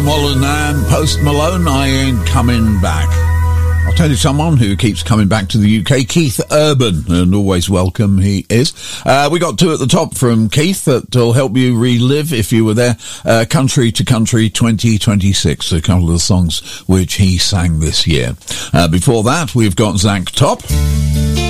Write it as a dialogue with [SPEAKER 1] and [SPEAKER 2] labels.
[SPEAKER 1] Mullen and Post Malone, I Ain't Coming Back. I'll tell you someone who keeps coming back to the UK, Keith Urban, and always welcome he is. We got two at the top from Keith that'll help you relive, if you were there, Country to Country 2026, a couple of the songs which he sang this year. Before that, we've got Zach Top.